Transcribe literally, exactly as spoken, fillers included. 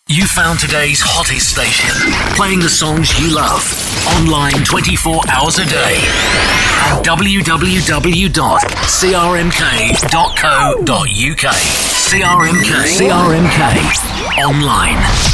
You found today's hottest station, playing the songs you love, online twenty-four hours a day, at w w w dot c r m k dot co dot u k. C R M K. C R M K. Online.